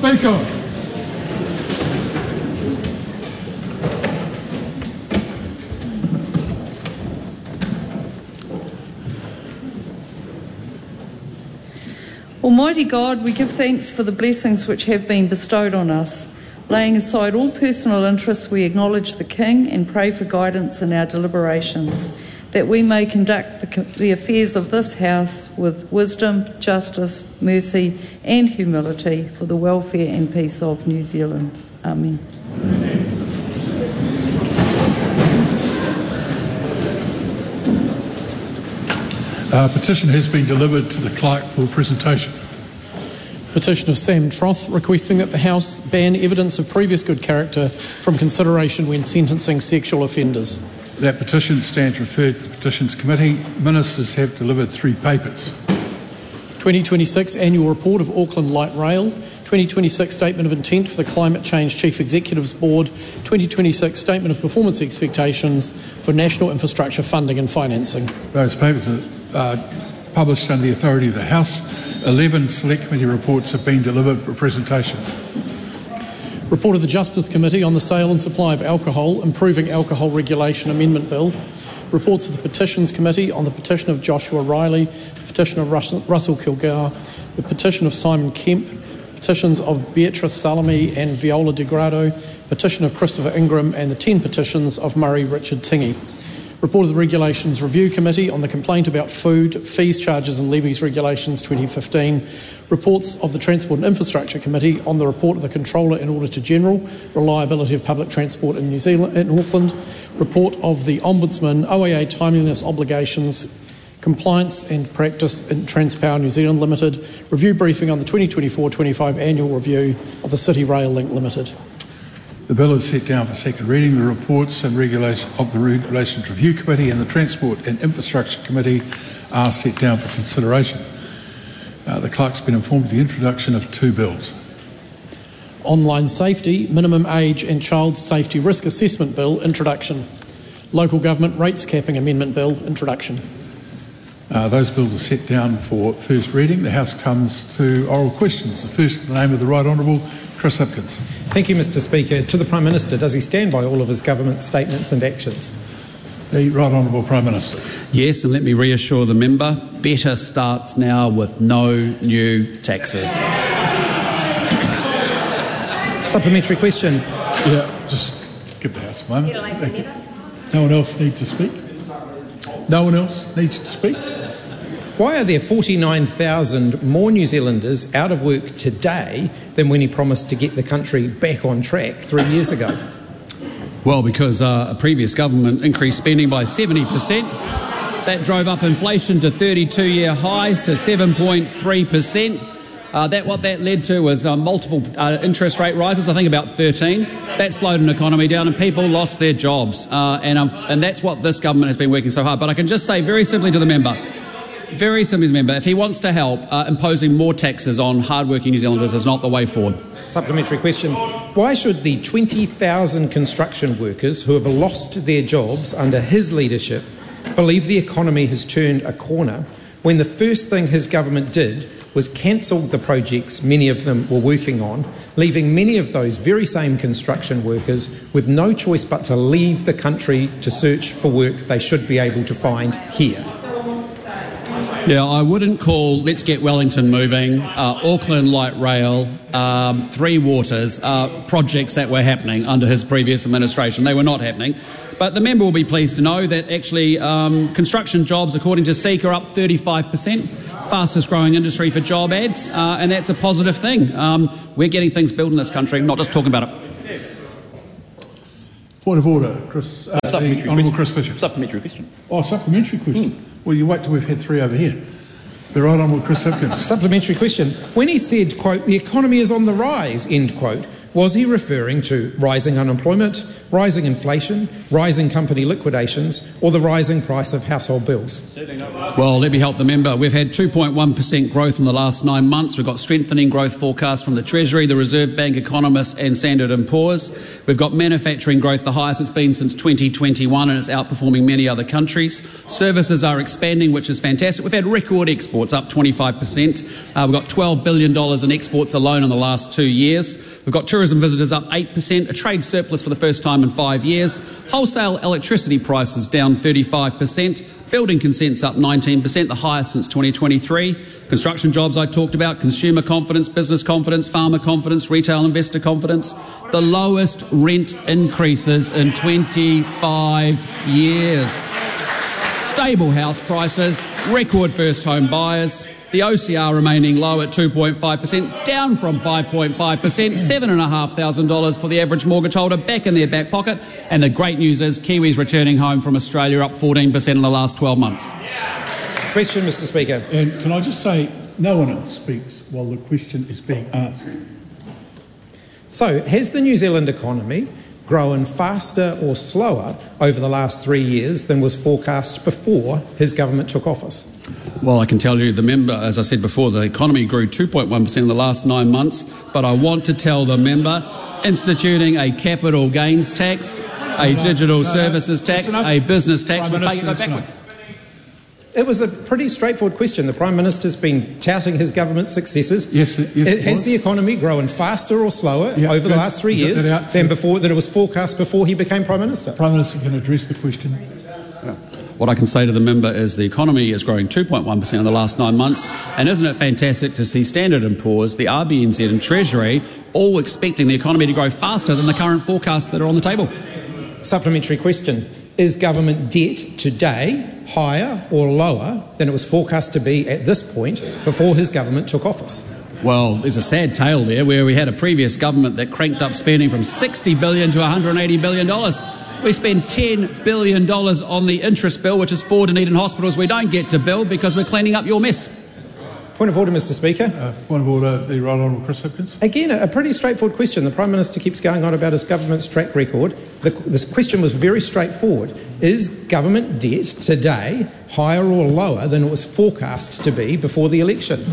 Speaker. Almighty God, we give thanks for the blessings which have been bestowed on us. Laying aside all personal interests, we acknowledge the King and pray for guidance in our deliberations, that we may conduct the affairs of this House with wisdom, justice, mercy and humility for the welfare and peace of New Zealand. Amen. Petition has been delivered to the clerk for presentation. Petition of Sam Troth requesting that the House ban evidence of previous good character from consideration when sentencing sexual offenders. That petition stands referred to the Petitions Committee. Ministers have delivered 3 papers. 2026 Annual Report of Auckland Light Rail, 2026 Statement of Intent for the Climate Change Chief Executives Board, 2026 Statement of Performance Expectations for National Infrastructure Funding and Financing. Those papers are published under the authority of the House. 11 Select Committee reports have been delivered for presentation. Report of the Justice Committee on the Sale and Supply of Alcohol, Improving Alcohol Regulation Amendment Bill. Reports of the Petitions Committee on the petition of Joshua Riley, the petition of Russell Kilgour, the petition of Simon Kemp, petitions of Beatrice Salami and Viola De Grado, petition of Christopher Ingram and the 10 petitions of Murray Richard Tingey. Report of the Regulations Review Committee on the complaint about food, fees, charges and levies regulations 2015. Reports of the Transport and Infrastructure Committee on the report of the Controller and Auditor General, reliability of public transport in New Zealand and Auckland. Report of the Ombudsman, OAA timeliness obligations, compliance and practice in Transpower New Zealand Limited. Review briefing on the 2024-25 annual review of the City Rail Link Limited. The bill is set down for second reading. The reports and regulation of the Regulations Review Committee and the Transport and Infrastructure Committee are set down for consideration. The clerk's been informed of the introduction of 2 bills. Online Safety, Minimum Age and Child Safety Risk Assessment Bill, introduction. Local Government Rates Capping Amendment Bill, introduction. Those bills are set down for first reading. The House comes to oral questions. The first in the name of the Right Honourable Chris Hipkins. Thank you, Mr Speaker. To the Prime Minister, does he stand by all of his government statements and actions? The Right Honourable Prime Minister. Yes, and let me reassure the member, better starts now with no new taxes. Supplementary question. Yeah, just give the House a moment. Thank you. No one else needs to speak? No one else needs to speak? Why are there 49,000 more New Zealanders out of work today than when he promised to get the country back on track 3 years ago? Well, because a previous government increased spending by 70%. That drove up inflation to 32-year highs to 7.3%. What that led to was multiple interest rate rises, I think about 13. That slowed an economy down and people lost their jobs. And that's what this government has been working so hard. But I can just say very simply to the member, if he wants to help, imposing more taxes on hard-working New Zealanders is not the way forward. Supplementary question. Why should the 20,000 construction workers who have lost their jobs under his leadership believe the economy has turned a corner when the first thing his government did was cancel the projects many of them were working on, leaving many of those very same construction workers with no choice but to leave the country to search for work they should be able to find here? Yeah, I wouldn't call Let's Get Wellington Moving, Auckland Light Rail, Three Waters, projects that were happening under his previous administration. They were not happening. But the member will be pleased to know that actually construction jobs, according to SEEK, are up 35%, fastest growing industry for job ads, and that's a positive thing. We're getting things built in this country, not just talking about it. Point of order, Chris. Honourable Chris Bishop. Supplementary question. Oh, supplementary question. Well, you wait till we've had 3 over here. The Right Honourable Chris Hipkins. Supplementary question. When he said, quote, the economy is on the rise, end quote, Was he referring to rising unemployment, rising inflation, rising company liquidations, or the rising price of household bills? Well, let me help the member. We've had 2.1% growth in the last 9 months. We've got strengthening growth forecasts from the Treasury, the Reserve Bank economists and Standard & Poor's. We've got manufacturing growth, the highest it's been since 2021, and it's outperforming many other countries. Services are expanding, which is fantastic. We've had record exports, up 25%. We've got $12 billion in exports alone in the last 2 years. We've got tourism visitors up 8%, a trade surplus for the first time in 5 years. Wholesale electricity prices down 35%. Building consents up 19%, the highest since 2023. Construction jobs I talked about, consumer confidence, business confidence, farmer confidence, retail investor confidence. The lowest rent increases in 25 years. Stable house prices, record first home buyers. The OCR remaining low at 2.5%, down from 5.5%, $7,500 for the average mortgage holder, back in their back pocket. And the great news is Kiwis returning home from Australia up 14% in the last 12 months. Question, Mr. Speaker. And can I just say, no one else speaks while the question is being asked. So, has the New Zealand economy grown faster or slower over the last 3 years than was forecast before his government took office? Well, I can tell you, the member, as I said before, the economy grew 2.1% in the last 9 months, but I want to tell the member, instituting a capital gains tax, a digital services tax, a business tax, will make it go backwards. It was a pretty straightforward question. The Prime Minister's been touting his government's successes. Yes, has the economy grown faster or slower over the last 3 years than it was forecast before he became Prime Minister? Prime Minister can address the question. What I can say to the member is the economy is growing 2.1% in the last 9 months, and isn't it fantastic to see Standard & Poor's, the RBNZ and Treasury all expecting the economy to grow faster than the current forecasts that are on the table? Supplementary question. Is government debt today higher or lower than it was forecast to be at this point before his government took office? Well, there's a sad tale there where we had a previous government that cranked up spending from $60 billion to $180 billion. We spend $10 billion on the interest bill, which is for Dunedin hospitals we don't get to build because we're cleaning up your mess. Point of order, Mr. Speaker. Point of order, the Right Honourable Chris Hipkins. Again, a pretty straightforward question. The Prime Minister keeps going on about his government's track record. This question was very straightforward. Is government debt today higher or lower than it was forecast to be before the election?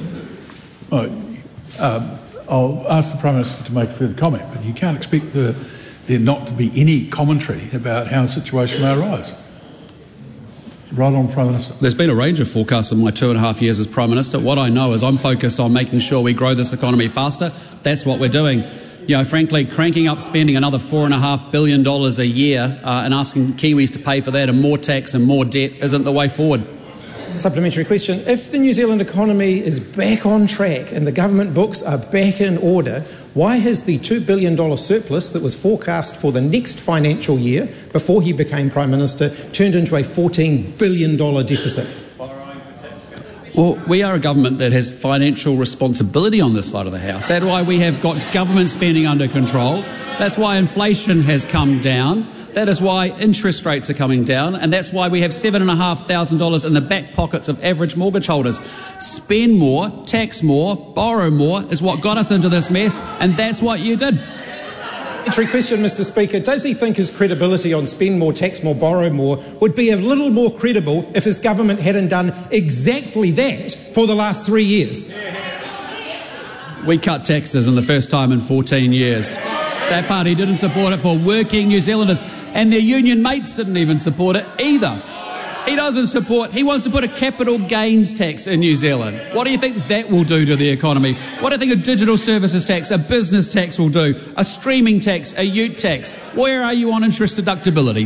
I'll ask the Prime Minister to make further comment, but you can't expect there not to be any commentary about how a situation may arise. Right on, Prime Minister. There's been a range of forecasts in my 2.5 years as Prime Minister. What I know is I'm focused on making sure we grow this economy faster. That's what we're doing. You know, frankly, cranking up spending another $4.5 billion a year and asking Kiwis to pay for that and more tax and more debt isn't the way forward. Supplementary question. If the New Zealand economy is back on track and the government books are back in order, why has the $2 billion surplus that was forecast for the next financial year before he became Prime Minister turned into a $14 billion deficit? Well, we are a government that has financial responsibility on this side of the house. That's why we have got government spending under control. That's why inflation has come down. That is why interest rates are coming down, and that's why we have $7,500 in the back pockets of average mortgage holders. Spend more, tax more, borrow more is what got us into this mess, and that's what you did. Entry question, Mr. Speaker. Does he think his credibility on spend more, tax more, borrow more would be a little more credible if his government hadn't done exactly that for the last 3 years? We cut taxes in the first time in 14 years. That party didn't support it for working New Zealanders, and their union mates didn't even support it either. He wants to put a capital gains tax in New Zealand. What do you think that will do to the economy? What do you think a digital services tax, a business tax will do? A streaming tax, a ute tax? Where are you on interest deductibility?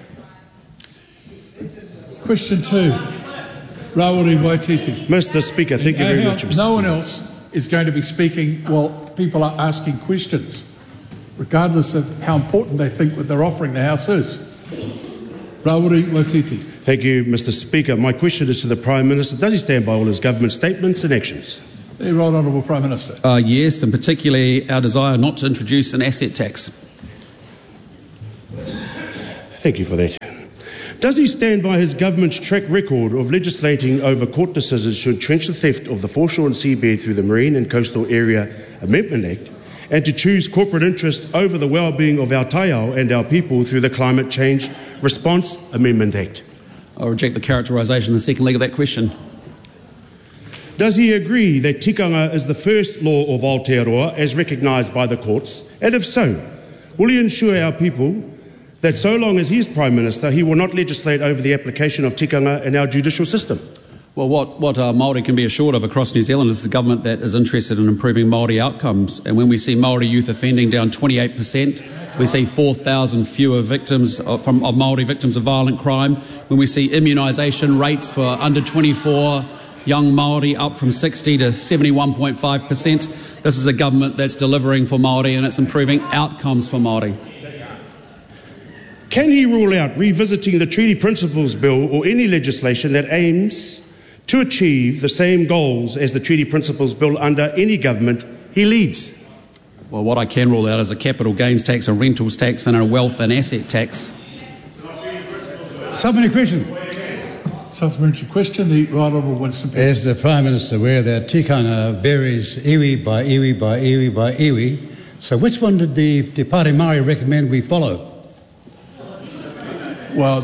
Question 2. Rawiri Waititi. Mr. Speaker, thank you very much, Mr. No one Speaker. else is going to be speaking while people are asking questions, regardless of how important they think what they're offering the House is. Rawiri Waititi. Thank you, Mr. Speaker. My question is to the Prime Minister. Does he stand by all his government statements and actions? The Right Honourable Prime Minister. Yes, and particularly our desire not to introduce an asset tax. Thank you for that. Does he stand by his government's track record of legislating over court decisions to entrench the theft of the foreshore and seabed through the Marine and Coastal Area Amendment Act and to choose corporate interest over the well-being of our taiao and our people through the Climate Change Response Amendment Act? I reject the characterisation in the second leg of that question. Does he agree that tikanga is the first law of Aotearoa as recognised by the courts? And if so, will he ensure our people that so long as he is Prime Minister, he will not legislate over the application of tikanga in our judicial system? Well, what Māori can be assured of across New Zealand is a government that is interested in improving Māori outcomes. And when we see Māori youth offending down 28%, we see 4,000 fewer victims of Māori victims of violent crime, when we see immunisation rates for under 24 young Māori up from 60 to 71.5%, this is a government that's delivering for Māori and it's improving outcomes for Māori. Can he rule out revisiting the Treaty Principles Bill or any legislation that aims to achieve the same goals as the Treaty Principles Bill under any government he leads? Well, what I can rule out is a capital gains tax, a rentals tax and a wealth and asset tax. Supplementary question. Supplementary question, the Right Honourable Winston Peters. Is the Prime Minister aware that tikanga varies iwi by iwi by iwi by iwi? So which one did the Te Pāti Māori recommend we follow? Well,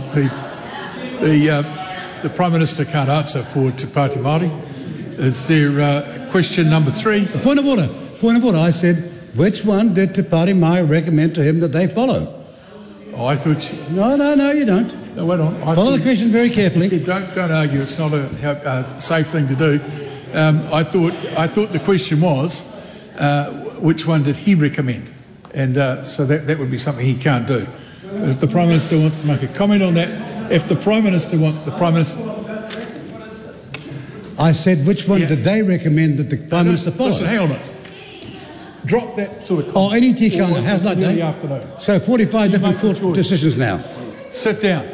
the Prime Minister can't answer for Te Pāti Māori. Is there question number 3? Point of order. Point of order. I said, which one did Te Pāti Māori recommend to him that they follow? Oh, I thought you... No, you don't. No, wait on. Follow the question very carefully. Don't argue. It's not a safe thing to do. I thought the question was, which one did he recommend? And so that would be something he can't do. But if the Prime Minister wants to make a comment on that, if the Prime Minister I said, which one did they recommend that the Prime Minister follow? Listen, hang on a minute. Drop that sort of... Oh, any tikanga. How's that done? Afternoon. So 45 different court decisions now. Sit down.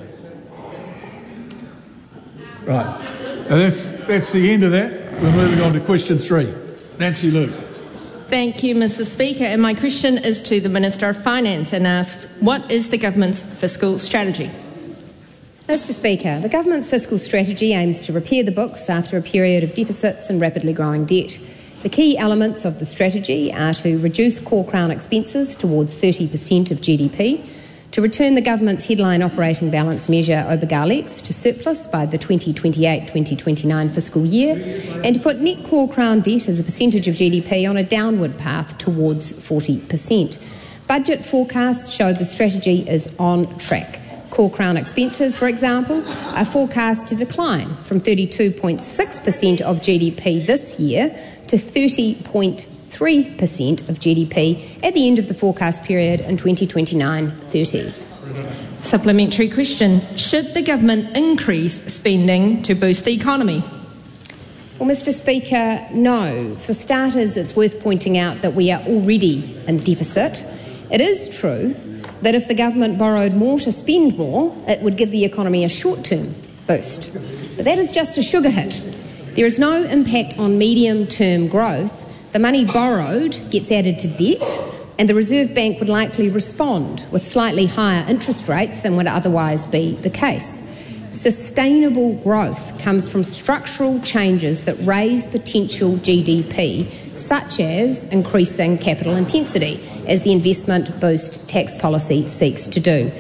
Right. Now that's the end of that. We're moving on to question 3. Nancy Liu. Thank you, Mr. Speaker. And my question is to the Minister of Finance and asks, what is the government's fiscal strategy? Mr. Speaker, the government's fiscal strategy aims to repair the books after a period of deficits and rapidly growing debt. The key elements of the strategy are to reduce core Crown expenses towards 30% of GDP, to return the government's headline operating balance measure Obergalex to surplus by the 2028-2029 fiscal year, and to put net core Crown debt as a percentage of GDP on a downward path towards 40%. Budget forecasts show the strategy is on track. Core Crown expenses, for example, are forecast to decline from 32.6% of GDP this year to 30.3% of GDP at the end of the forecast period in 2029-30. Supplementary question. Should the government increase spending to boost the economy? Well, Mr. Speaker, no. For starters, it's worth pointing out that we are already in deficit. It is true that if the government borrowed more to spend more, it would give the economy a short-term boost. But that is just a sugar hit. There is no impact on medium-term growth. The money borrowed gets added to debt, and the Reserve Bank would likely respond with slightly higher interest rates than would otherwise be the case. Sustainable growth comes from structural changes that raise potential GDP, such as increasing capital intensity, as the investment boost tax policy seeks to do.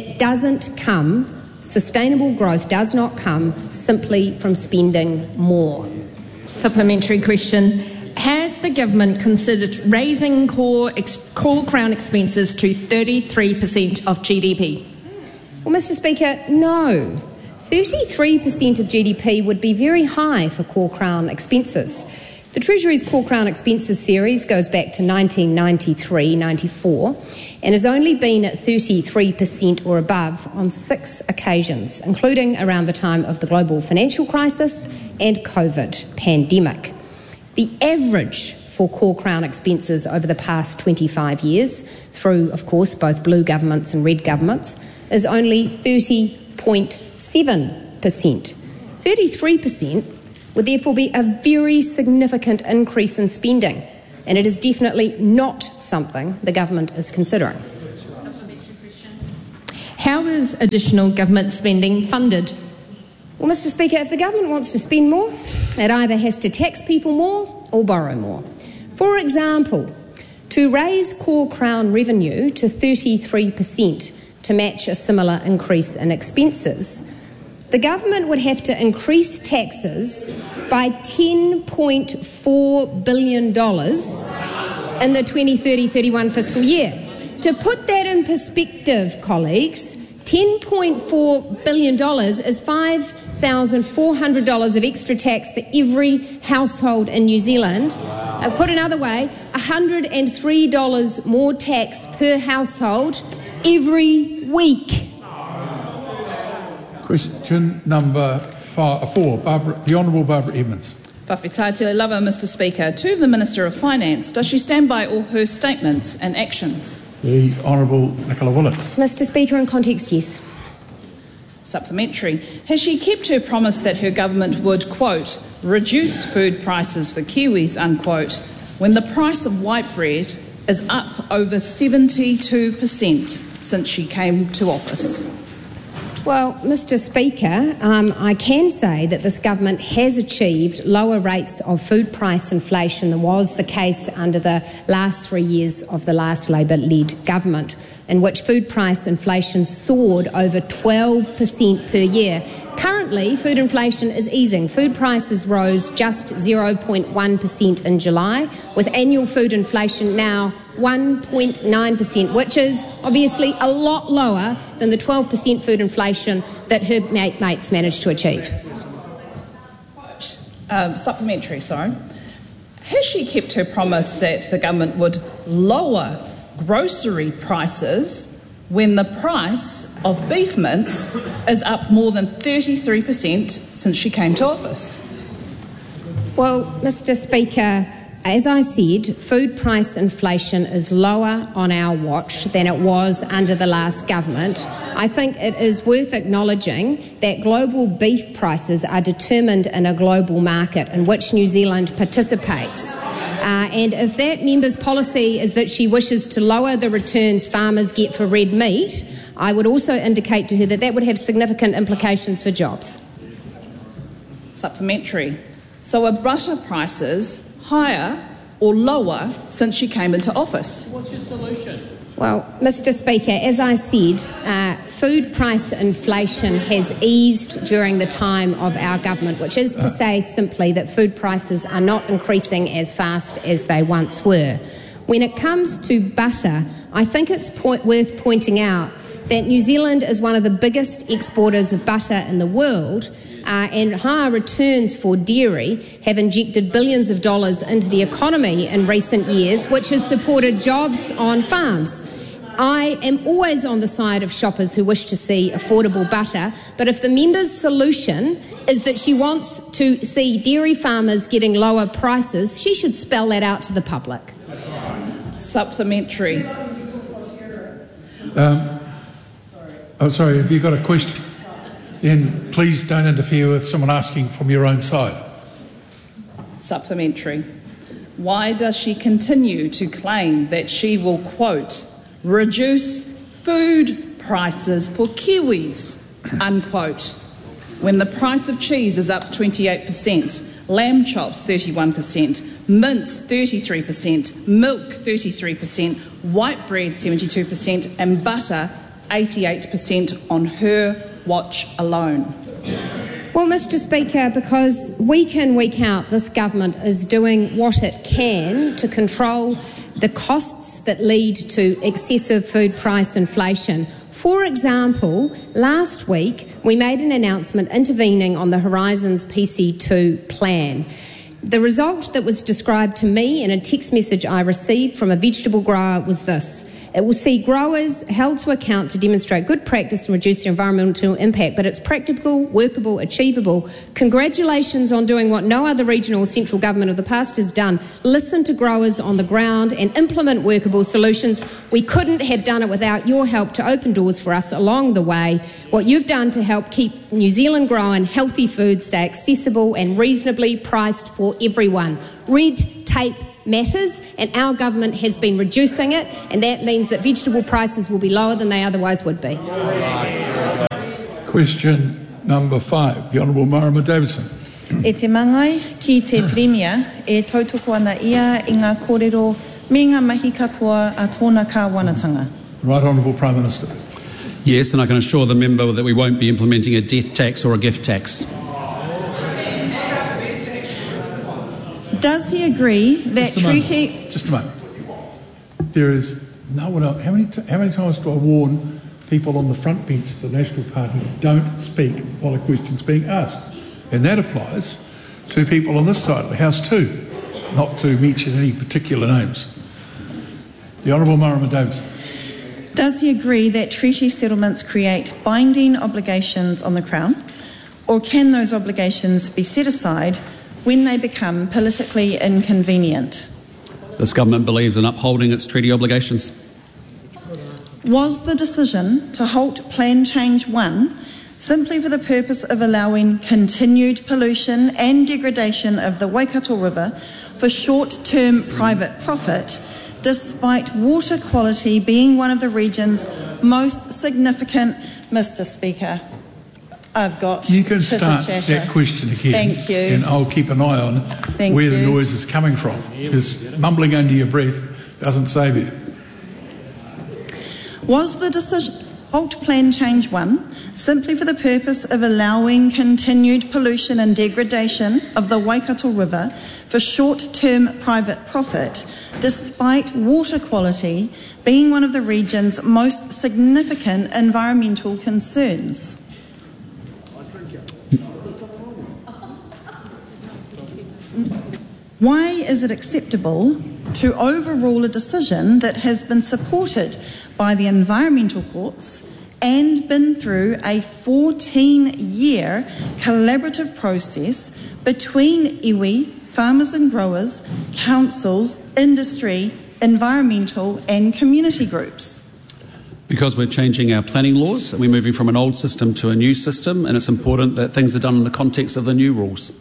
Sustainable growth does not come simply from spending more. Supplementary question. Has the government considered raising core Crown expenses to 33% of GDP? Well, Mr. Speaker, no. 33% of GDP would be very high for core Crown expenses. The Treasury's core Crown expenses series goes back to 1993-94 and has only been at 33% or above on 6 occasions, including around the time of the global financial crisis and COVID pandemic. The average for core Crown expenses over the past 25 years, through, of course, both blue governments and red governments, is only 30.7%. 33% would therefore be a very significant increase in spending, and it is definitely not something the government is considering. How is additional government spending funded? Well, Mr. Speaker, if the government wants to spend more, it either has to tax people more or borrow more. For example, to raise core Crown revenue to 33% to match a similar increase in expenses, the government would have to increase taxes by $10.4 billion in the 2030-31 fiscal year. To put that in perspective, colleagues, $10.4 billion is $5,400 of extra tax for every household in New Zealand. Put another way, $103 more tax per household every week. Question number 4, the Honourable Barbara Evans. Whawhitatia lava, Mr Speaker. To the Minister of Finance, does she stand by all her statements and actions? The Honourable Nicola Willis. Mr Speaker, in context, yes. Supplementary. Has she kept her promise that her government would, quote, reduce food prices for Kiwis, unquote, when the price of white bread is up over 72% since she came to office? Well, Mr Speaker, I can say that this government has achieved lower rates of food price inflation than was the case under the last 3 years of the last Labor-led government, in which food price inflation soared over 12% per year. Currently, food inflation is easing. Food prices rose just 0.1% in July, with annual food inflation now 1.9%, which is obviously a lot lower than the 12% food inflation that her mates managed to achieve. Supplementary, sorry. Has she kept her promise that the government would lower grocery prices when the price of beef mince is up more than 33% since she came to office? Well, Mr Speaker, as I said, food price inflation is lower on our watch than it was under the last government. I think it is worth acknowledging that global beef prices are determined in a global market in which New Zealand participates. And if that member's policy is that she wishes to lower the returns farmers get for red meat, I would also indicate to her that that would have significant implications for jobs. Supplementary. So are butter prices higher or lower since she came into office? What's your solution? Well, Mr Speaker, as I said, food price inflation has eased during the time of our government, which is to say simply that food prices are not increasing as fast as they once were. When it comes to butter, I think it's worth pointing out that New Zealand is one of the biggest exporters of butter in the world, and higher returns for dairy have injected billions of dollars into the economy in recent years, which has supported jobs on farms. I am always on the side of shoppers who wish to see affordable butter, but if the member's solution is that she wants to see dairy farmers getting lower prices, she should spell that out to the public. Supplementary. Sorry, have you got a question? Then please don't interfere with someone asking from your own side. Supplementary. Why does she continue to claim that she will, quote, reduce food prices for Kiwis, unquote, when the price of cheese is up 28%, lamb chops 31%, mince 33%, milk 33%, white bread 72%, and butter 88% on her watch alone? Well, Mr Speaker, because week in, week out, this government is doing what it can to control the costs that lead to excessive food price inflation. For example, last week we made an announcement intervening on the Horizons PC2 plan. The result that was described to me in a text message I received from a vegetable grower was this: It will see growers held to account to demonstrate good practice and reduce their environmental impact, but it's practical, workable, achievable. Congratulations on doing what no other regional or central government of the past has done. Listen to growers on the ground and implement workable solutions. We couldn't have done it without your help to open doors for us along the way. What you've done to help keep New Zealand growing healthy food stay accessible and reasonably priced for everyone. Red tape matters, and our government has been reducing it, and that means that vegetable prices will be lower than they otherwise would be. Question number 5, the Honourable Marama Davidson. E te mangai ki te Premier e tautoko ana ia i ngā kōrero me ngā mahi katoa a tōna kāwanatanga. Right Honourable Prime Minister. Yes, and I can assure the member that we won't be implementing a death tax or a gift tax. Does he agree that treaty... Just a moment. There is no one else. How many times do I warn people on the front bench of the National Party don't speak while a question's being asked? And that applies to people on this side of the House too, not to mention any particular names. The Honourable Marama Davidson. Does he agree that treaty settlements create binding obligations on the Crown, or can those obligations be set aside when they become politically inconvenient? This government believes in upholding its treaty obligations. Was the decision to halt Plan Change 1 simply for the purpose of allowing continued pollution and degradation of the Waikato River for short-term private profit, despite water quality being one of the region's most significant? Mr. Speaker, I've got You can chitter start chatter. that question again. Thank you. And I'll keep an eye on where the noise is coming from, because mumbling under your breath doesn't save you. Was the decision halt Plan Change 1 simply for the purpose of allowing continued pollution and degradation of the Waikato River for short-term private profit, despite water quality being one of the region's most significant environmental concerns? Why is it acceptable to overrule a decision that has been supported by the environmental courts and been through a 14-year collaborative process between iwi, farmers and growers, councils, industry, environmental and community groups? Because we're changing our planning laws and we're moving from an old system to a new system, and it's important that things are done in the context of the new rules.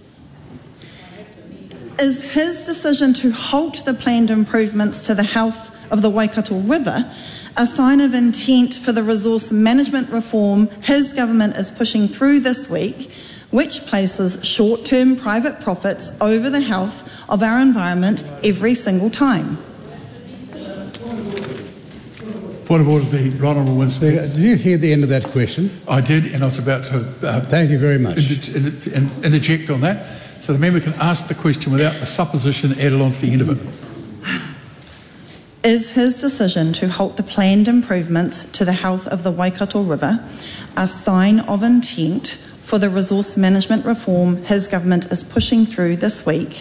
Is his decision to halt the planned improvements to the health of the Waikato River a sign of intent for the resource management reform his government is pushing through this week, which places short-term private profits over the health of our environment every single time? Point of order, the Right Honourable Winston. Did you hear the end of that question? I did, and I was about to thank you very much. Interject on that, so the member can ask the question without the supposition added on to the end of it. Is his decision to halt the planned improvements to the health of the Waikato River a sign of intent for the resource management reform his government is pushing through this week?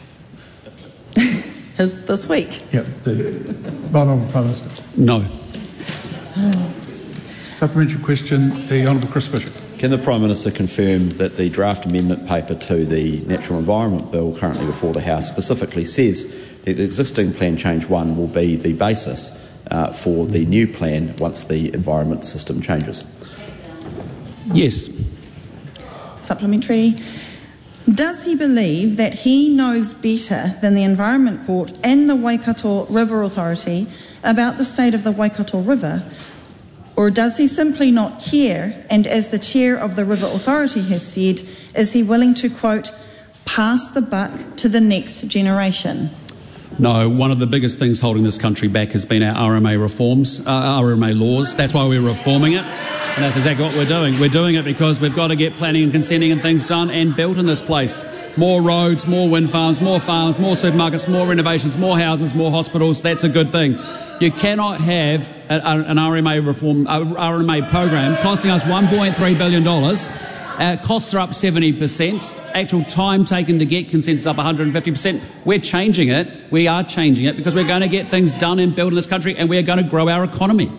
This week? Yep. The Right Honourable Prime Minister. No. Supplementary question, the Honourable Chris Bishop. Can the Prime Minister confirm that the draft amendment paper to the Natural Environment Bill currently before the House specifically says that the existing Plan Change 1 will be the basis for the new plan once the environment system changes? Yes. Supplementary. Does he believe that he knows better than the Environment Court and the Waikato River Authority about the state of the Waikato River? Or does he simply not care, and as the chair of the River Authority has said, is he willing to, quote, pass the buck to the next generation? No, one of the biggest things holding this country back has been our RMA reforms, RMA laws. That's why we're reforming it, and that's exactly what we're doing. We're doing it because we've got to get planning and consenting and things done and built in this place. More roads, more wind farms, more supermarkets, more renovations, more houses, more hospitals. That's a good thing. You cannot have an RMA reform, RMA program costing us $1.3 billion. Costs are up 70%. Actual time taken to get consent is up 150%. We're changing it. We are changing it because we're going to get things done and built in this country, and we're going to grow our economy.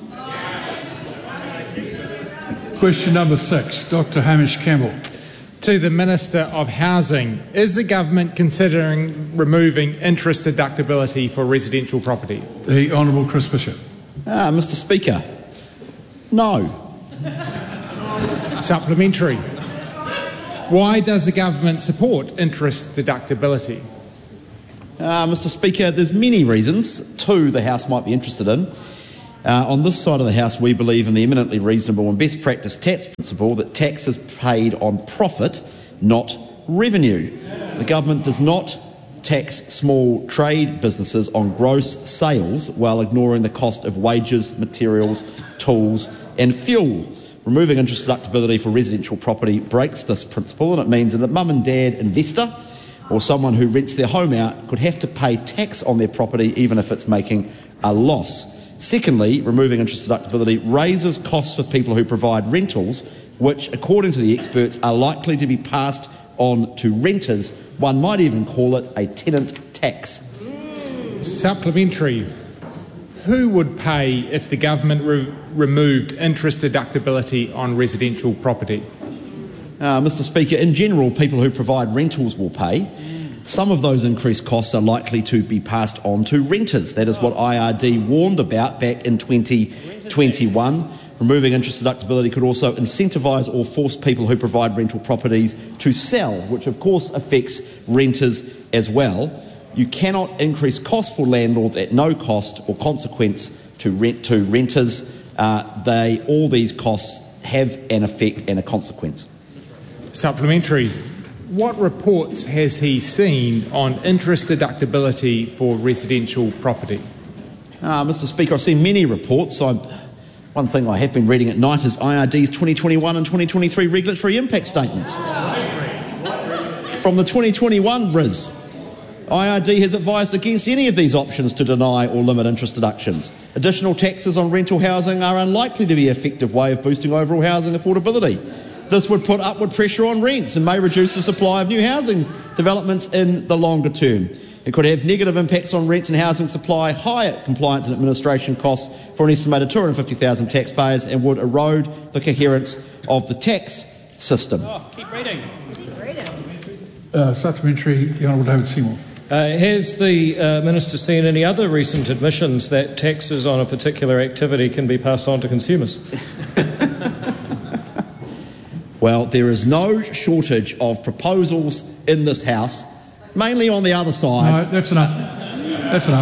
Question number 6, Dr. Hamish Campbell. To the Minister of Housing, is the government considering removing interest deductibility for residential property? The Honourable Chris Bishop. Mr. Speaker, no. Supplementary. Why does the government support interest deductibility? Mr. Speaker, there's many reasons. 2 the House might be interested in. On this side of the House, we believe in the eminently reasonable and best practice tax principle that tax is paid on profit, not revenue. The government does not tax small trade businesses on gross sales while ignoring the cost of wages, materials, tools and fuel. Removing interest deductibility for residential property breaks this principle, and it means that a mum and dad investor or someone who rents their home out could have to pay tax on their property even if it's making a loss. Secondly, removing interest deductibility raises costs for people who provide rentals, which, according to the experts, are likely to be passed on to renters. One might even call it a tenant tax. Supplementary. Who would pay if the government removed interest deductibility on residential property? Mr. Speaker, in general, people who provide rentals will pay. Some of those increased costs are likely to be passed on to renters. That is what IRD warned about back in 2021. Removing interest deductibility could also incentivise or force people who provide rental properties to sell, which of course affects renters as well. You cannot increase costs for landlords at no cost or consequence to renters. All these costs have an effect and a consequence. Supplementary. What reports has he seen on interest deductibility for residential property? Mr. Speaker, I've seen many reports. One thing I have been reading at night is IRD's 2021 and 2023 regulatory impact statements. From the 2021 RIS, IRD has advised against any of these options to deny or limit interest deductions. Additional taxes on rental housing are unlikely to be an effective way of boosting overall housing affordability. This would put upward pressure on rents and may reduce the supply of new housing developments in the longer term. It could have negative impacts on rents and housing supply, higher compliance and administration costs for an estimated 250,000 taxpayers, and would erode the coherence of the tax system. Keep reading. Supplementary, the Honourable David Seymour. Has the Minister seen any other recent admissions that taxes on a particular activity can be passed on to consumers? Well, there is no shortage of proposals in this House, mainly on the other side. No, that's enough. That's enough.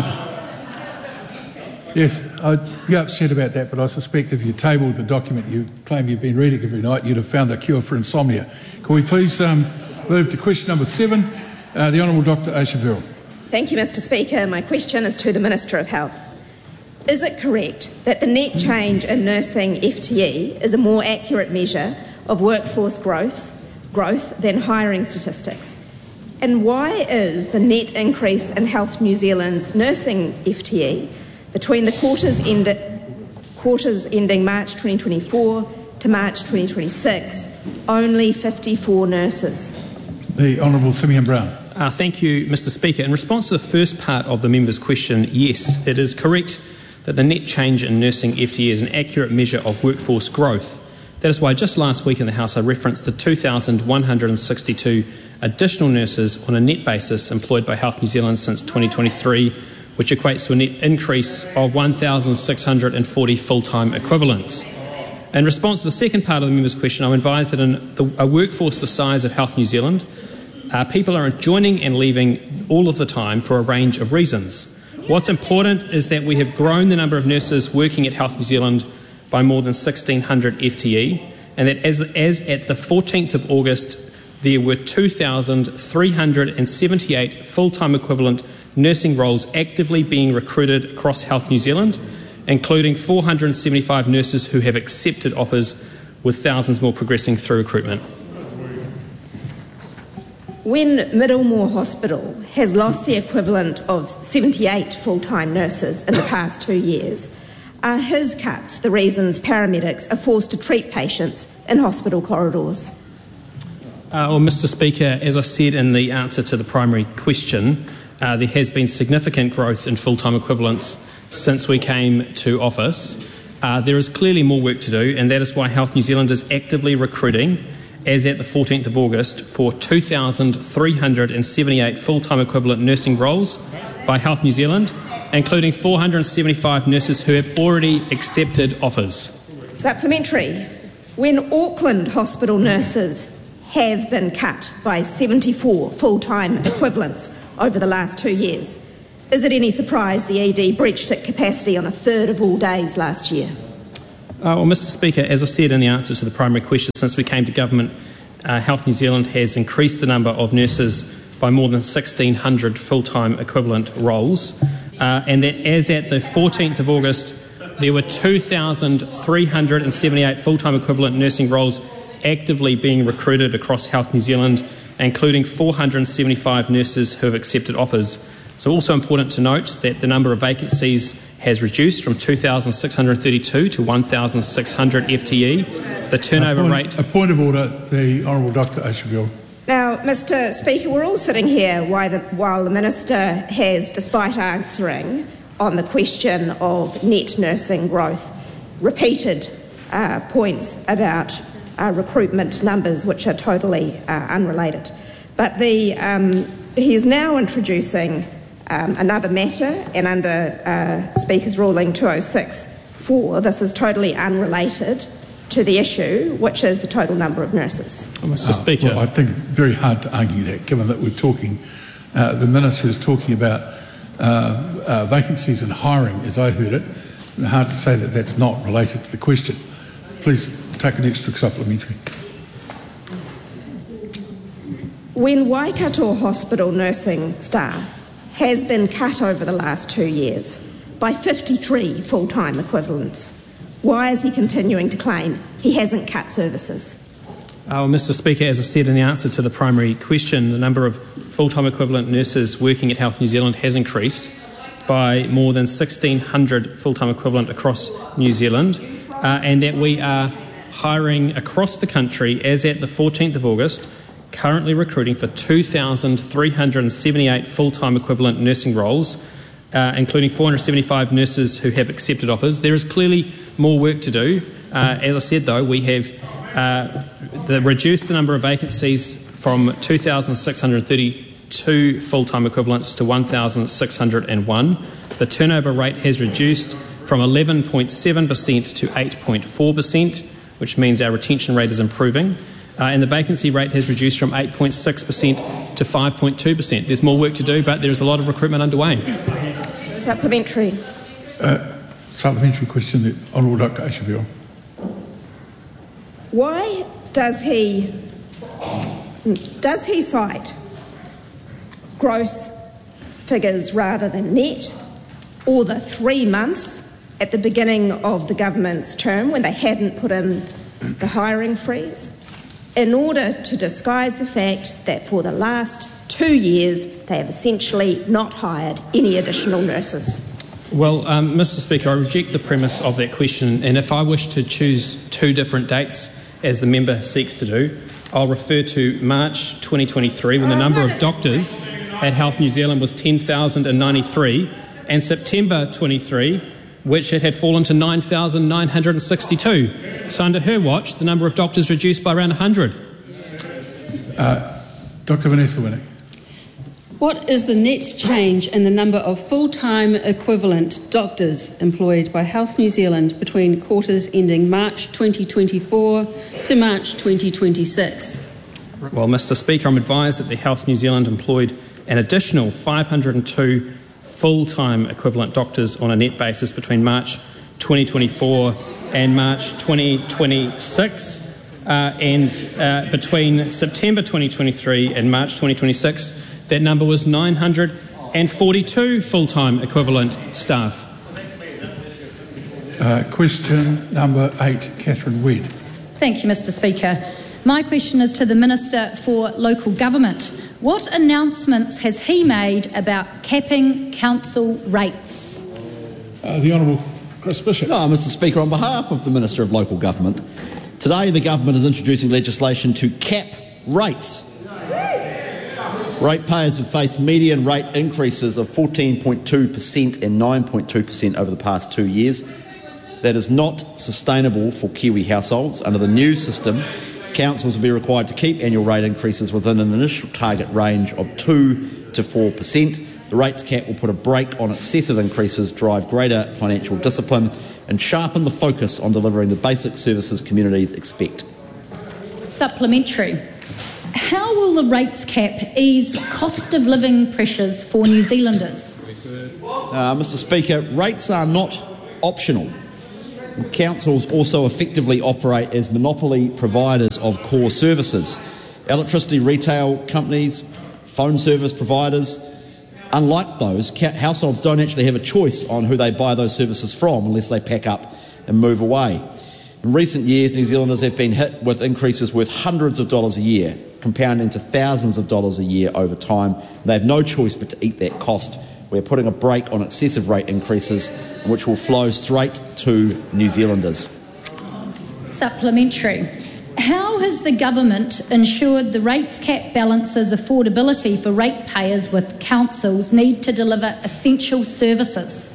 Yes, I'd be upset about that, but I suspect if you tabled the document you claim you've been reading every night, you'd have found the cure for insomnia. Can we please move to question number 7? The Honourable Dr Aisha Verrall. Thank you, Mr Speaker. My question is to the Minister of Health. Is it correct that the net change in nursing FTE is a more accurate measure of workforce growth than hiring statistics? And why is the net increase in Health New Zealand's nursing FTE between the quarters ending March 2024 to March 2026 only 54 nurses? The Honourable Simeon Brown. Thank you, Mr Speaker. In response to the first part of the member's question, yes, it is correct that the net change in nursing FTE is an accurate measure of workforce growth. That is why just last week in the House I referenced the 2,162 additional nurses on a net basis employed by Health New Zealand since 2023, which equates to a net increase of 1,640 full-time equivalents. In response to the second part of the member's question, I'm advised that in a workforce the size of Health New Zealand, people are joining and leaving all of the time for a range of reasons. What's important is that we have grown the number of nurses working at Health New Zealand by more than 1,600 FTE, and that as at the 14th of August, there were 2,378 full-time equivalent nursing roles actively being recruited across Health New Zealand, including 475 nurses who have accepted offers, with thousands more progressing through recruitment. When Middlemore Hospital has lost the equivalent of 78 full-time nurses in the past 2 years, are his cuts the reasons paramedics are forced to treat patients in hospital corridors? Well, Mr Speaker, as I said in the answer to the primary question, there has been significant growth in full-time equivalents since we came to office. There is clearly more work to do, and that is why Health New Zealand is actively recruiting, as at the 14th of August, for 2,378 full-time equivalent nursing roles by Health New Zealand, including 475 nurses who have already accepted offers. Supplementary. When Auckland Hospital nurses have been cut by 74 full-time equivalents over the last 2 years, is it any surprise the ED breached its capacity on a third of all days last year? Well, Mr Speaker, as I said in the answer to the primary question, since we came to government, Health New Zealand has increased the number of nurses by more than 1,600 full-time equivalent roles, and that as at the 14th of August, there were 2,378 full-time equivalent nursing roles actively being recruited across Health New Zealand, including 475 nurses who have accepted offers. So also important to note that the number of vacancies has reduced from 2,632 to 1,600 FTE. The turnover rate... A point of order, the Honourable Dr Ashabiel. Now, Mr Speaker, we're all sitting here while the Minister has, despite answering on the question of net nursing growth, repeated points about recruitment numbers which are totally unrelated. But he is now introducing another matter, and under Speaker's ruling 206(4), this is totally unrelated to the issue, which is the total number of nurses. Mr Speaker. Well, I think it's very hard to argue that, given that we're talking, the Minister is talking about vacancies and hiring, as I heard it. Hard to say that that's not related to the question. Please take an extra supplementary. When Waikato Hospital nursing staff has been cut over the last 2 years by 53 full-time equivalents, why is he continuing to claim he hasn't cut services? Mr Speaker, as I said in the answer to the primary question, the number of full-time equivalent nurses working at Health New Zealand has increased by more than 1,600 full-time equivalent across New Zealand, and that we are hiring across the country, as at the 14th of August, currently recruiting for 2,378 full-time equivalent nursing roles, including 475 nurses who have accepted offers. There is clearly more work to do. As I said, though, we have reduced the number of vacancies from 2,632 full-time equivalents to 1,601. The turnover rate has reduced from 11.7% to 8.4%, which means our retention rate is improving. And the vacancy rate has reduced from 8.6% to 5.2%. There's more work to do, but there is a lot of recruitment underway. Supplementary. Supplementary question, the Honourable Dr Ashabiel. Why does he cite gross figures rather than net, or the 3 months at the beginning of the government's term when they hadn't put in the hiring freeze, in order to disguise the fact that for the last 2 years they have essentially not hired any additional nurses? Well, Mr Speaker, I reject the premise of that question, and if I wish to choose 2 different dates, as the member seeks to do, I'll refer to March 2023, when the number of doctors at Health New Zealand was 10,093, and September 23, which it had fallen to 9,962. So under her watch, the number of doctors reduced by around 100. Dr Vanessa Winnick. What is the net change in the number of full-time equivalent doctors employed by Health New Zealand between quarters ending March 2024 to March 2026? Well, Mr Speaker, I'm advised that the Health New Zealand employed an additional 502 full-time equivalent doctors on a net basis between March 2024 and March 2026, and between September 2023 and March 2026, that number was 942 full-time equivalent staff. Question number 8, Catherine Wedd. Thank you, Mr Speaker. My question is to the Minister for Local Government. What announcements has he made about capping council rates? The Honourable Chris Bishop. Mr Speaker, on behalf of the Minister of Local Government, today the government is introducing legislation to cap rates. Ratepayers have faced median rate increases of 14.2% and 9.2% over the past 2 years. That is not sustainable for Kiwi households. Under the new system, councils will be required to keep annual rate increases within an initial target range of 2 to 4%. The rates cap will put a brake on excessive increases, drive greater financial discipline and sharpen the focus on delivering the basic services communities expect. Supplementary. How will the rates cap ease cost of living pressures for New Zealanders? Mr Speaker, rates are not optional. Councils also effectively operate as monopoly providers of core services. Electricity retail companies, phone service providers. Unlike those, households don't actually have a choice on who they buy those services from unless they pack up and move away. In recent years, New Zealanders have been hit with increases worth hundreds of dollars a year, compounding to thousands of dollars a year over time. They have no choice but to eat that cost. We're putting a brake on excessive rate increases, which will flow straight to New Zealanders. Supplementary. How has the government ensured the rates cap balances affordability for ratepayers with councils need to deliver essential services?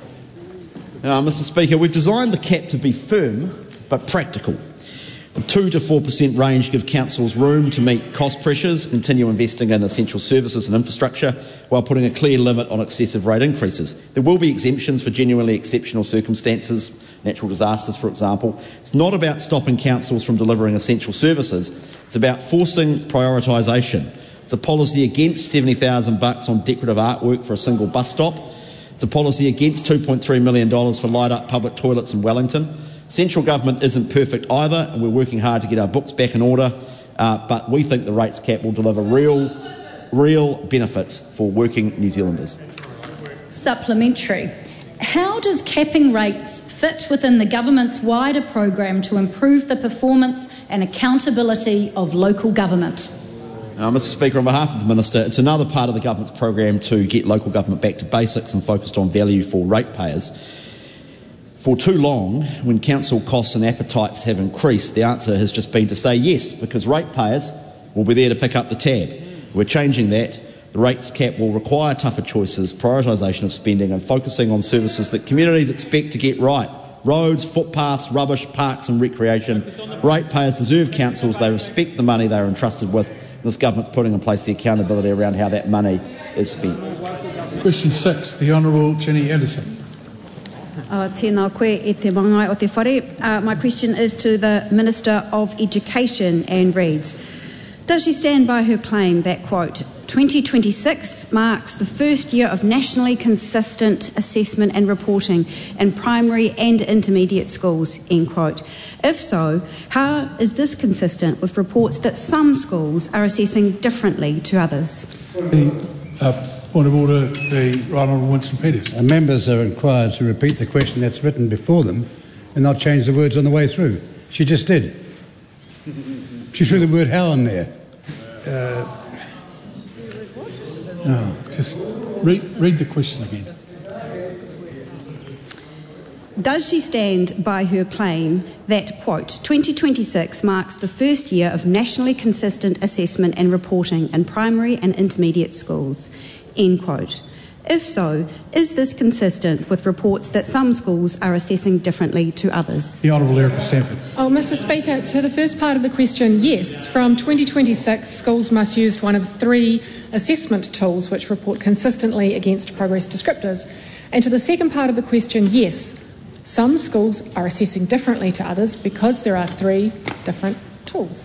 Mr Speaker, we've designed the cap to be firm but practical. The 2 to 4% range gives councils room to meet cost pressures, continue investing in essential services and infrastructure, while putting a clear limit on excessive rate increases. There will be exemptions for genuinely exceptional circumstances, natural disasters, for example. It's not about stopping councils from delivering essential services. It's about forcing prioritisation. It's a policy against $70,000 on decorative artwork for a single bus stop. It's a policy against $2.3 million for light-up public toilets in Wellington. Central government isn't perfect either, and we're working hard to get our books back in order, but we think the rates cap will deliver real benefits for working New Zealanders. Supplementary. How does capping rates fit within the government's wider program to improve the performance and accountability of local government? Mr Speaker, on behalf of the Minister, it's another part of the government's program to get local government back to basics and focused on value for ratepayers. For too long, when council costs and appetites have increased, the answer has just been to say yes, because ratepayers will be there to pick up the tab. We're changing that. The rates cap will require tougher choices, prioritisation of spending and focusing on services that communities expect to get right. Roads, footpaths, rubbish, parks and recreation. Ratepayers deserve councils. They respect the money they are entrusted with. This government's putting in place the accountability around how that money is spent. Question 6, the Honourable Jenny Anderson. My question is to the Minister of Education and reads, does she stand by her claim that, quote, 2026 marks the first year of nationally consistent assessment and reporting in primary and intermediate schools, end quote? If so, how is this consistent with reports that some schools are assessing differently to others? Point of order, the Right Honourable Winston Peters. Members are required to repeat the question that's written before them and not change the words on the way through. She just did. She threw the word how in there. Just read the question again. Does she stand by her claim that, quote, 2026 marks the first year of nationally consistent assessment and reporting in primary and intermediate schools, end quote? If so, is this consistent with reports that some schools are assessing differently to others? The Honourable Erica Stanford. Mr Speaker, to the first part of the question, yes. From 2026, schools must use one of 3 assessment tools which report consistently against progress descriptors. And to the second part of the question, yes, some schools are assessing differently to others because there are 3 different tools.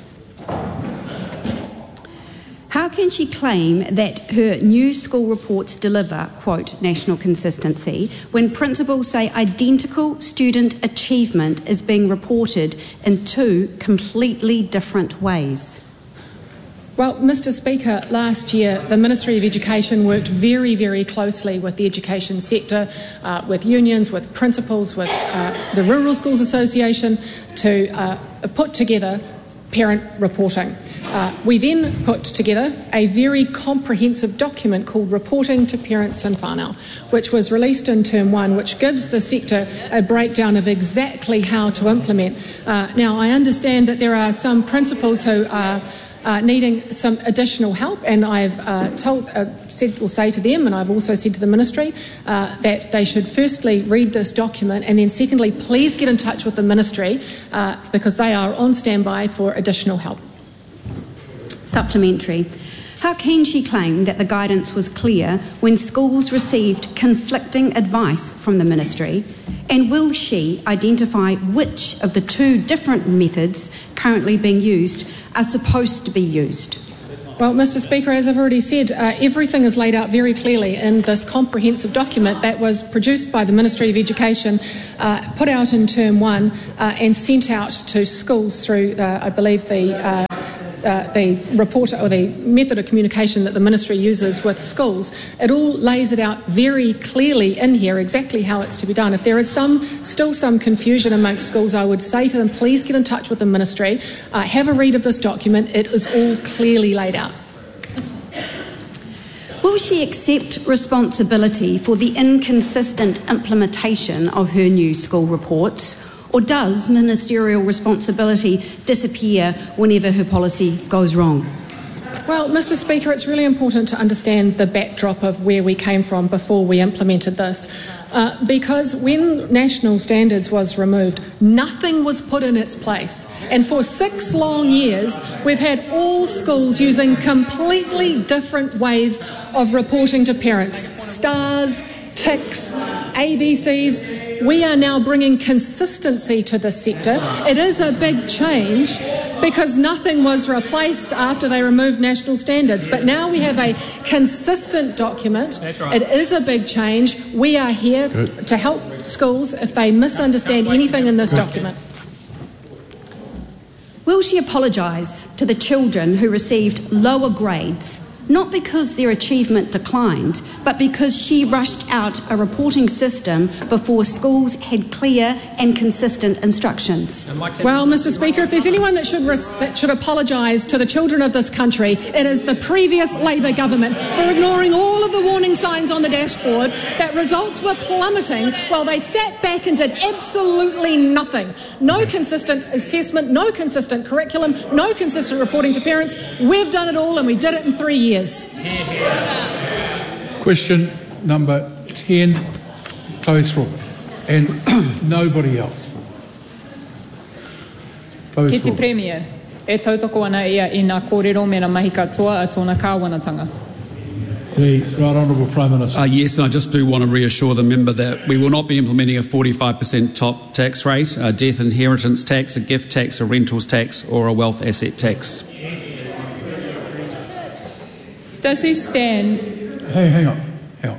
How can she claim that her new school reports deliver, quote, national consistency, when principals say identical student achievement is being reported in 2 completely different ways? Well, Mr Speaker, last year the Ministry of Education worked very, very closely with the education sector, with unions, with principals, with the Rural Schools Association to put together parent reporting. We then put together a very comprehensive document called Reporting to Parents in Whānau, which was released in Term 1, which gives the sector a breakdown of exactly how to implement. Now, I understand that there are some principals who are needing some additional help, and I've say to them, and I've also said to the Ministry, that they should firstly read this document, and then secondly, please get in touch with the Ministry because they are on standby for additional help. Supplementary. How can she claim that the guidance was clear when schools received conflicting advice from the Ministry? And will she identify which of the 2 different methods currently being used are supposed to be used? Well, Mr Speaker, as I've already said, everything is laid out very clearly in this comprehensive document that was produced by the Ministry of Education, put out in Term 1 and sent out to schools through, I believe, the the reporter or the method of communication that the ministry uses with schools, it all lays it out very clearly in here exactly how it's to be done. If there is still some confusion amongst schools, I would say to them, please get in touch with the ministry, have a read of this document. It is all clearly laid out. Will she accept responsibility for the inconsistent implementation of her new school reports, or does ministerial responsibility disappear whenever her policy goes wrong? Well, Mr. Speaker, it's really important to understand the backdrop of where we came from before we implemented this. Because when national standards was removed, nothing was put in its place. And for 6 long years, we've had all schools using completely different ways of reporting to parents. Stars, ticks, ABCs. We are now bringing consistency to the sector. It is a big change because nothing was replaced after they removed national standards. But now we have a consistent document. That's right. It is a big change. We are here to help schools if they misunderstand anything in this document. Will she apologise to the children who received lower grades, not because their achievement declined, but because she rushed out a reporting system before schools had clear and consistent instructions? Well, Mr. Speaker, if there's anyone that should apologise to the children of this country, it is the previous Labor government for ignoring all of the warning signs on the dashboard that results were plummeting while they sat back and did absolutely nothing. No consistent assessment, no consistent curriculum, no consistent reporting to parents. We've done it all and we did it in 3 years. Question number 10, Chloe Strawbert, and nobody else. Ki te Premier, e tautoko ana ia I ngā kōrero me na mahi katoa a tōna kāwanatanga. The Right Honourable Prime Minister. Yes, and I just do want to reassure the member that we will not be implementing a 45% top tax rate, a death inheritance tax, a gift tax, a rentals tax or a wealth asset tax. Does he stand... Hey, hang on.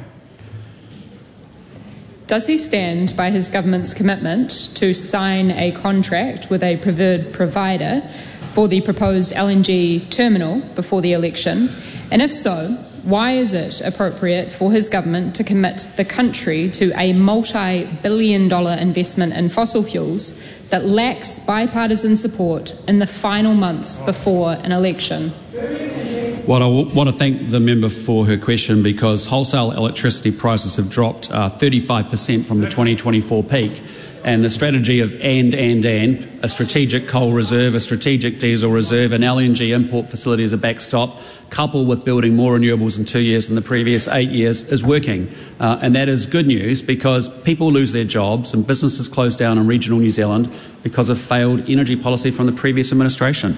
Does he stand by his government's commitment to sign a contract with a preferred provider for the proposed LNG terminal before the election? And if so, why is it appropriate for his government to commit the country to a multi-billion-dollar investment in fossil fuels that lacks bipartisan support in the final months before an election? Well, I want to thank the member for her question because wholesale electricity prices have dropped 35% from the 2024 peak. And the strategy of a strategic coal reserve, a strategic diesel reserve, an LNG import facility as a backstop, coupled with building more renewables in 2 years than the previous 8 years, is working. And that is good news because people lose their jobs and businesses close down in regional New Zealand because of failed energy policy from the previous administration.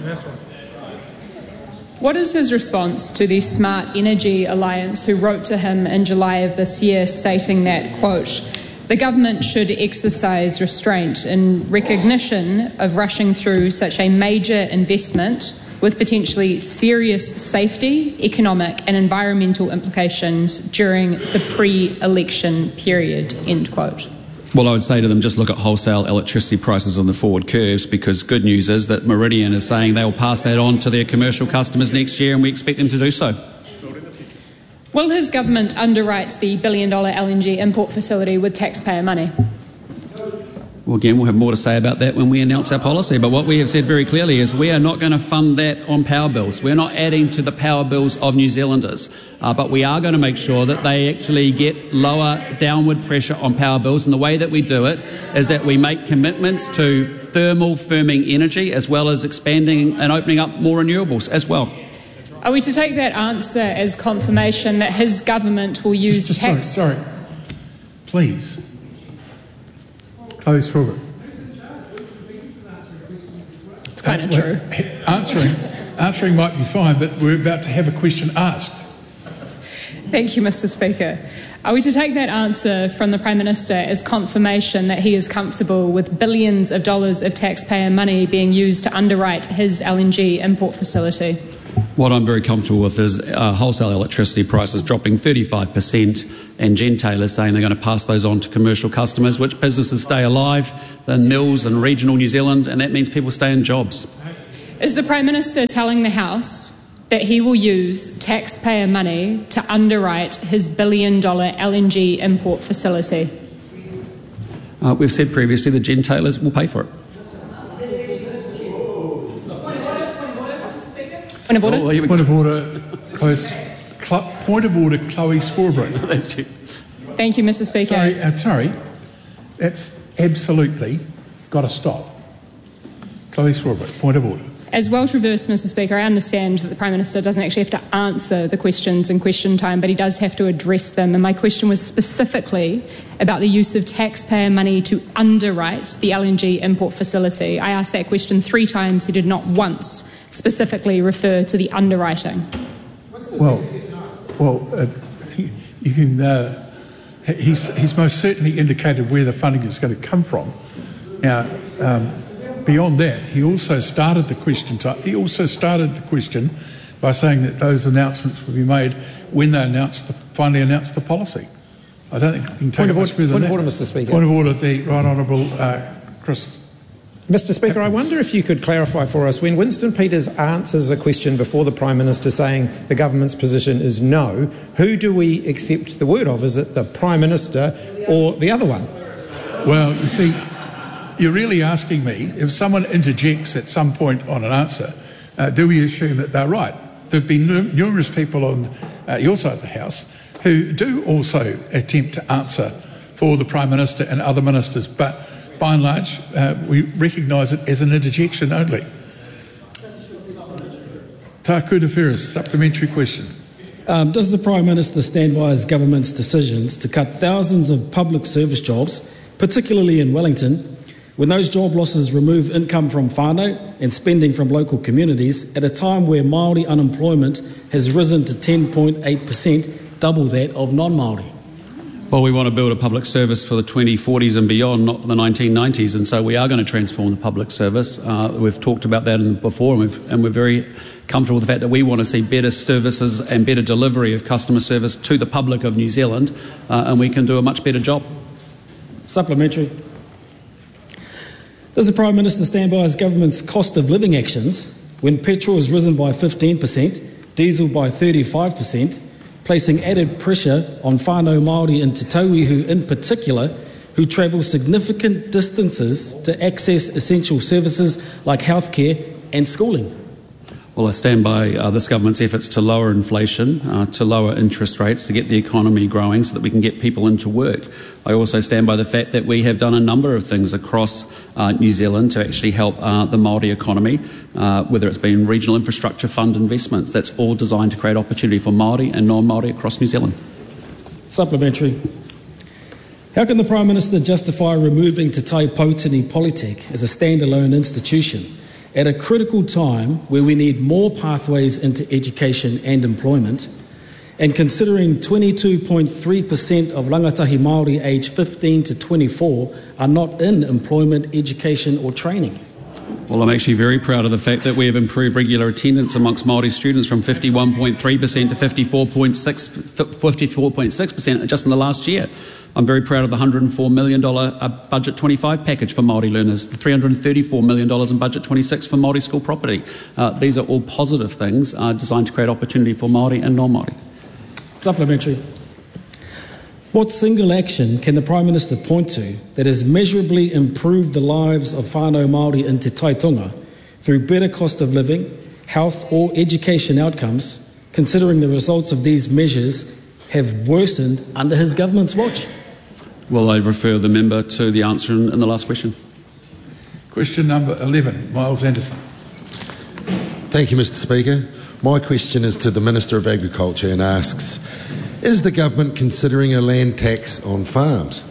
What is his response to the Smart Energy Alliance, who wrote to him in July of this year stating that, quote, the government should exercise restraint in recognition of rushing through such a major investment with potentially serious safety, economic and environmental implications during the pre-election period, end quote. Well, I would say to them, just look at wholesale electricity prices on the forward curves because good news is that Meridian is saying they will pass that on to their commercial customers next year and we expect them to do so. Will his government underwrite the billion-dollar LNG import facility with taxpayer money? Well, again, we'll have more to say about that when we announce our policy. But what we have said very clearly is we are not going to fund that on power bills. We're not adding to the power bills of New Zealanders. But we are going to make sure that they actually get lower downward pressure on power bills. And the way that we do it is that we make commitments to thermal firming energy as well as expanding and opening up more renewables as well. Are we to take that answer as confirmation that his government will use tax... Sorry. Please. Chloe Strawbert. It's kind of true. Answering might be fine, but we're about to have a question asked. Thank you, Mr. Speaker. Are we to take that answer from the Prime Minister as confirmation that he is comfortable with billions of dollars of taxpayer money being used to underwrite his LNG import facility? What I'm very comfortable with is wholesale electricity prices dropping 35% and Gentail is saying they're going to pass those on to commercial customers, which businesses stay alive in mills and regional New Zealand, and that means people stay in jobs. Is the Prime Minister telling the House that he will use taxpayer money to underwrite his $1 billion LNG import facility? We've said previously the gentailers will pay for it. Point of order. Point of order, point of order, Chloe Swarbrick. That's you. Thank you, Mr. Speaker. Sorry, that's absolutely got to stop. Chloe Swarbrick, point of order. As well traversed, Mr. Speaker, I understand that the Prime Minister doesn't actually have to answer the questions in question time, but he does have to address them. And my question was specifically about the use of taxpayer money to underwrite the LNG import facility. I asked that question 3 times. He did not once specifically refer to the underwriting. You can. He's most certainly indicated where the funding is going to come from. Now, beyond that, he also started the question by saying that those announcements will be made when they finally announce the policy. I don't think you can take it much further than that. Point of order, Mr. Speaker. Point of order, the Right Honourable Chris. Mr. Speaker, I wonder if you could clarify for us, when Winston Peters answers a question before the Prime Minister saying the government's position is no, who do we accept the word of? Is it the Prime Minister or the other one? Well, you see, you're really asking me, if someone interjects at some point on an answer, do we assume that they're right? There have been numerous people on your side of the House who do also attempt to answer for the Prime Minister and other ministers, but by and large, we recognise it as an interjection only. Takuta Ferris, supplementary question. Does the Prime Minister stand by his government's decisions to cut thousands of public service jobs, particularly in Wellington, when those job losses remove income from whānau and spending from local communities at a time where Māori unemployment has risen to 10.8%, double that of non-Māori? Well, we want to build a public service for the 2040s and beyond, not the 1990s, and so we are going to transform the public service. We've talked about that before, and we're very comfortable with the fact that we want to see better services and better delivery of customer service to the public of New Zealand, and we can do a much better job. Supplementary. Does the Prime Minister stand by his government's cost of living actions when petrol has risen by 15%, diesel by 35%, placing added pressure on whānau Māori in Te Tauihu in particular, who travel significant distances to access essential services like healthcare and schooling? Well, I stand by this government's efforts to lower inflation, to lower interest rates, to get the economy growing so that we can get people into work. I also stand by the fact that we have done a number of things across New Zealand to actually help the Māori economy, whether it's been regional infrastructure fund investments. That's all designed to create opportunity for Māori and non-Māori across New Zealand. Supplementary. How can the Prime Minister justify removing Te Tai Pautini Polytech as a standalone institution at a critical time where we need more pathways into education and employment, and considering 22.3% of rangatahi Māori aged 15 to 24 are not in employment, education or training? Well, I'm actually very proud of the fact that we have improved regular attendance amongst Māori students from 51.3% to 54.6% just in the last year. I'm very proud of the $104 million Budget 25 package for Māori learners, the $334 million in Budget 26 for Māori school property. These are all positive things designed to create opportunity for Māori and non-Māori. Supplementary. What single action can the Prime Minister point to that has measurably improved the lives of whānau Māori in Te Taitonga through better cost of living, health or education outcomes, considering the results of these measures have worsened under his government's watch? Well, I refer the member to the answer in the last question. Question number 11, Miles Anderson. Thank you, Mr. Speaker. My question is to the Minister of Agriculture and asks, is the government considering a land tax on farms?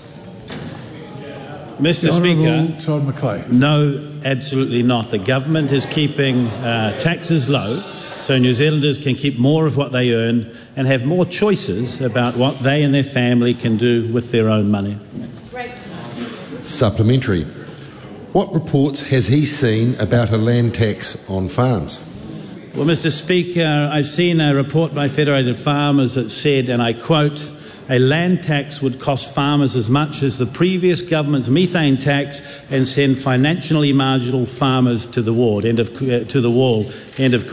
Mr. Speaker, Todd McClay. No, absolutely not. The government is keeping taxes low so New Zealanders can keep more of what they earn and have more choices about what they and their family can do with their own money. Great. Supplementary. What reports has he seen about a land tax on farms? Well, Mr. Speaker, I've seen a report by Federated Farmers that said, and I quote, a land tax would cost farmers as much as the previous government's methane tax and send financially marginal farmers to the wall. End of